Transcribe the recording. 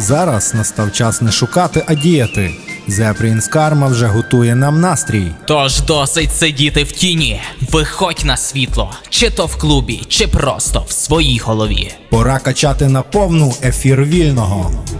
Зараз настав час не шукати, а діяти. The Prince Karma вже готує нам настрій. Тож досить сидіти в тіні. Виходь на світло, чи то в клубі, чи просто в своїй голові. Пора качати на повну ефір вільного.